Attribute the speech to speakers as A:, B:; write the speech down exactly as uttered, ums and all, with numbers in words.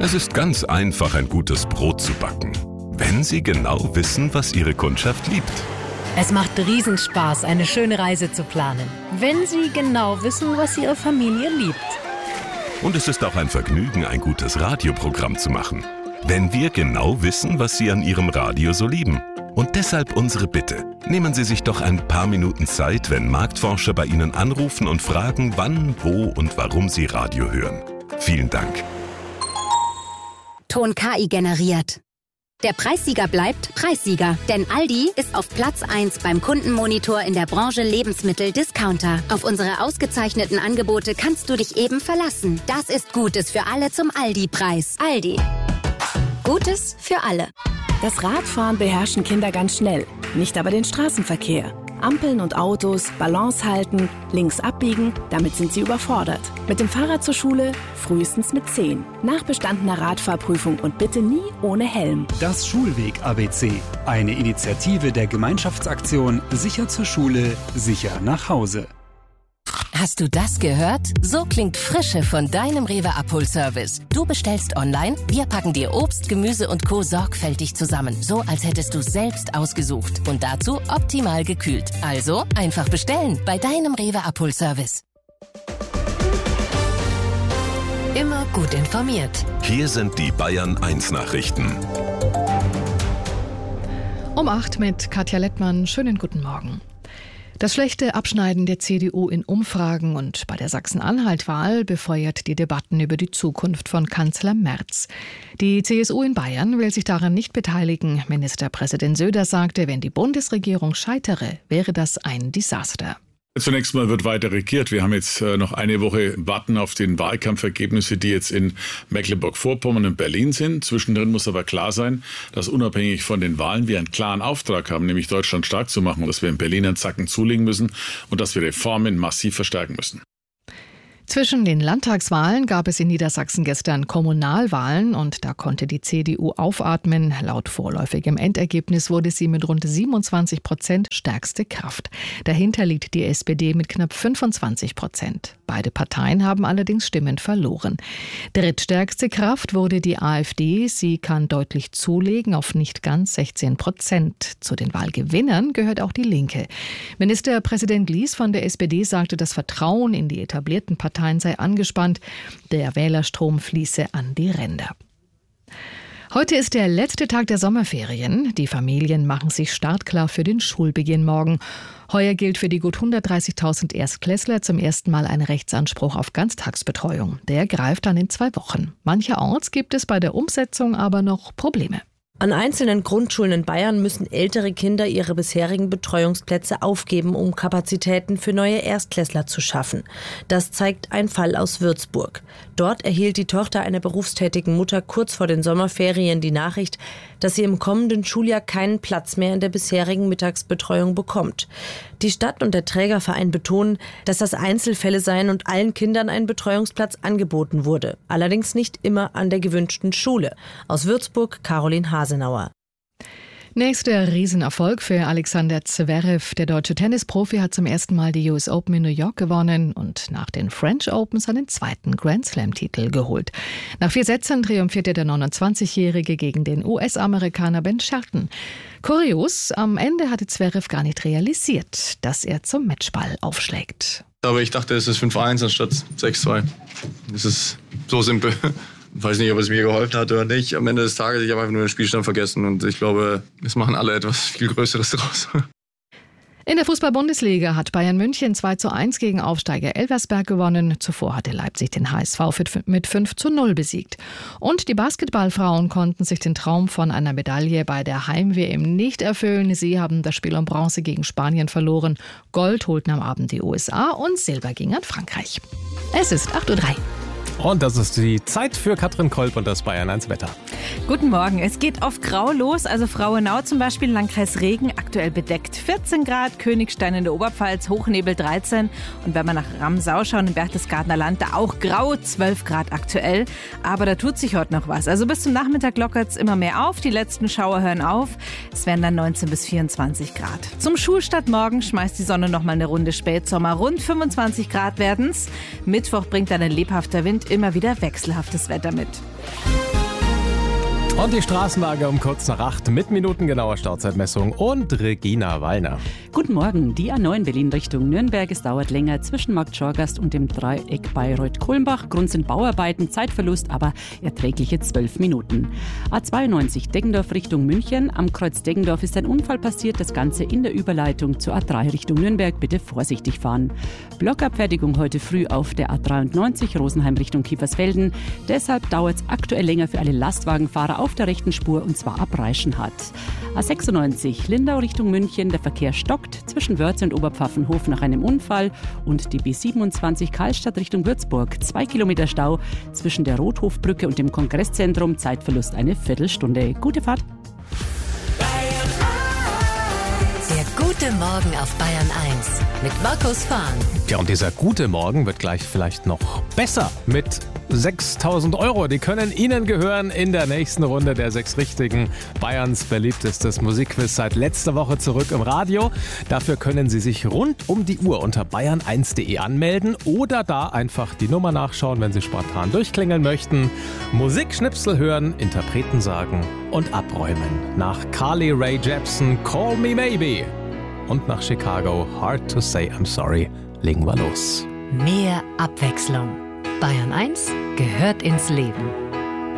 A: Es ist ganz einfach, ein gutes Brot zu backen, wenn Sie genau wissen, was Ihre Kundschaft liebt.
B: Es macht Riesenspaß, eine schöne Reise zu planen, wenn Sie genau wissen, was Ihre Familie liebt.
A: Und es ist auch ein Vergnügen, ein gutes Radioprogramm zu machen, wenn wir genau wissen, was Sie an Ihrem Radio so lieben. Und deshalb unsere Bitte. Nehmen Sie sich doch ein paar Minuten Zeit, wenn Marktforscher bei Ihnen anrufen und fragen, wann, wo und warum Sie Radio hören. Vielen Dank.
C: Ton K I generiert. Der Preissieger bleibt Preissieger, denn Aldi ist auf Platz eins beim Kundenmonitor in der Branche Lebensmittel-Discounter. Auf unsere ausgezeichneten Angebote kannst du dich eben verlassen. Das ist Gutes für alle zum Aldi-Preis. Aldi. Gutes für alle.
D: Das Radfahren beherrschen Kinder ganz schnell, nicht aber den Straßenverkehr. Ampeln und Autos, Balance halten, links abbiegen, damit sind sie überfordert. Mit dem Fahrrad zur Schule frühestens mit zehn. Nach bestandener Radfahrprüfung und bitte nie ohne Helm.
E: Das Schulweg-A B C. Eine Initiative der Gemeinschaftsaktion Sicher zur Schule, sicher nach Hause.
F: Hast du das gehört? So klingt Frische von deinem Rewe Abholservice. Du bestellst online, wir packen dir Obst, Gemüse und Co. sorgfältig zusammen. So, als hättest du selbst ausgesucht. Und dazu optimal gekühlt. Also einfach bestellen bei deinem Rewe Abholservice.
B: Immer gut informiert.
A: Hier sind die Bayern eins Nachrichten.
G: Um acht mit Katja Lettmann. Schönen guten Morgen. Das schlechte Abschneiden der C D U in Umfragen und bei der Sachsen-Anhalt-Wahl befeuert die Debatten über die Zukunft von Kanzler Merz. Die C S U in Bayern will sich daran nicht beteiligen. Ministerpräsident Söder sagte, wenn die Bundesregierung scheitere, wäre das ein Desaster.
H: Zunächst mal wird weiter regiert. Wir haben jetzt noch eine Woche warten auf den Wahlkampfergebnisse, die jetzt in Mecklenburg-Vorpommern und Berlin sind. Zwischendrin muss aber klar sein, dass unabhängig von den Wahlen wir einen klaren Auftrag haben, nämlich Deutschland stark zu machen und dass wir in Berlin einen Zacken zulegen müssen und dass wir Reformen massiv verstärken müssen.
G: Zwischen den Landtagswahlen gab es in Niedersachsen gestern Kommunalwahlen und da konnte die C D U aufatmen. Laut vorläufigem Endergebnis wurde sie mit rund siebenundzwanzig Prozent stärkste Kraft. Dahinter liegt die S P D mit knapp fünfundzwanzig Prozent. Beide Parteien haben allerdings Stimmen verloren. Drittstärkste Kraft wurde die AfD. Sie kann deutlich zulegen auf nicht ganz sechzehn Prozent. Zu den Wahlgewinnern gehört auch die Linke. Ministerpräsident Lies von der S P D sagte, das Vertrauen in die etablierten Parteien sei angespannt. Der Wählerstrom fließe an die Ränder. Heute ist der letzte Tag der Sommerferien. Die Familien machen sich startklar für den Schulbeginn morgen. Heuer gilt für die gut hundertdreißigtausend Erstklässler zum ersten Mal ein Rechtsanspruch auf Ganztagsbetreuung. Der greift dann in zwei Wochen. Mancherorts gibt es bei der Umsetzung aber noch Probleme.
I: An einzelnen Grundschulen in Bayern müssen ältere Kinder ihre bisherigen Betreuungsplätze aufgeben, um Kapazitäten für neue Erstklässler zu schaffen. Das zeigt ein Fall aus Würzburg. Dort erhielt die Tochter einer berufstätigen Mutter kurz vor den Sommerferien die Nachricht, dass sie im kommenden Schuljahr keinen Platz mehr in der bisherigen Mittagsbetreuung bekommt. Die Stadt und der Trägerverein betonen, dass das Einzelfälle seien und allen Kindern ein Betreuungsplatz angeboten wurde. Allerdings nicht immer an der gewünschten Schule. Aus Würzburg, Caroline Hasenauer.
G: Nächster Riesenerfolg für Alexander Zverev. Der deutsche Tennisprofi hat zum ersten Mal die U S Open in New York gewonnen und nach den French Open seinen zweiten Grand Slam-Titel geholt. Nach vier Sätzen triumphierte der neunundzwanzigjährige gegen den U S-Amerikaner Ben Shelton. Kurios, am Ende hatte Zverev gar nicht realisiert, dass er zum Matchball aufschlägt.
J: Aber ich dachte, es ist fünf eins anstatt sechs zwei. Es ist so simpel. Ich weiß nicht, ob es mir geholfen hat oder nicht. Am Ende des Tages, ich habe einfach nur den Spielstand vergessen und ich glaube, es machen alle etwas viel Größeres draus.
G: In der Fußball-Bundesliga hat Bayern München zwei zu eins gegen Aufsteiger Elversberg gewonnen. Zuvor hatte Leipzig den H S V mit fünf zu null besiegt. Und die Basketballfrauen konnten sich den Traum von einer Medaille bei der Heim-W M nicht erfüllen. Sie haben das Spiel um Bronze gegen Spanien verloren. Gold holten am Abend die U S A und Silber ging an Frankreich. Es ist acht Uhr drei.
K: Und das ist die Zeit für Katrin Kolb und das Bayern eins Wetter.
L: Guten Morgen. Es geht auf grau los, also Frauenau zum Beispiel, Landkreis Regen, aktuell bedeckt vierzehn Grad, Königstein in der Oberpfalz, Hochnebel dreizehn und wenn wir nach Ramsau schauen, im Berchtesgadener Land, da auch grau, zwölf Grad aktuell. Aber da tut sich heute noch was. Also bis zum Nachmittag lockert es immer mehr auf, die letzten Schauer hören auf. Es werden dann neunzehn bis vierundzwanzig Grad. Zum Schulstart morgen schmeißt die Sonne noch mal eine Runde Spätsommer. Rund fünfundzwanzig Grad werden's. Mittwoch bringt dann ein lebhafter Wind immer wieder wechselhaftes Wetter mit.
K: Und die Straßenlage um kurz nach acht mit minutengenauer Startzeitmessung und Regina Wallner.
M: Guten Morgen. Die A neun Berlin Richtung Nürnberg. Es dauert länger zwischen Markt Schorgast und dem Dreieck Bayreuth-Kulmbach. Grund sind Bauarbeiten, Zeitverlust, aber erträgliche zwölf Minuten. A zweiundneunzig Deggendorf Richtung München. Am Kreuz Deggendorf ist ein Unfall passiert. Das Ganze in der Überleitung zur A drei Richtung Nürnberg. Bitte vorsichtig fahren. Blockabfertigung heute früh auf der A dreiundneunzig Rosenheim Richtung Kiefersfelden. Deshalb dauert es aktuell länger für alle Lastwagenfahrer auf der rechten Spur, und zwar ab Reichenhall. A sechsundneunzig Lindau Richtung München. Der Verkehr stockt zwischen Wörth und Oberpfaffenhof nach einem Unfall, und die B siebenundzwanzig Karlstadt Richtung Würzburg. Zwei Kilometer Stau zwischen der Rothofbrücke und dem Kongresszentrum. Zeitverlust eine Viertelstunde. Gute Fahrt.
B: Der gute Morgen auf Bayern eins mit Markus Fahn.
K: Ja, und dieser gute Morgen wird gleich vielleicht noch besser mit sechstausend Euro. Die können Ihnen gehören in der nächsten Runde der sechs Richtigen. Bayerns beliebtestes Musikquiz seit letzter Woche zurück im Radio. Dafür können Sie sich rund um die Uhr unter bayern eins punkt de anmelden oder da einfach die Nummer nachschauen, wenn Sie spontan durchklingeln möchten. Musikschnipsel hören, Interpreten sagen und abräumen. Nach Carly Rae Jepsen, Call Me Maybe. Und nach Chicago, Hard to Say I'm Sorry. Legen wir los.
B: Mehr Abwechslung. Bayern eins gehört ins Leben.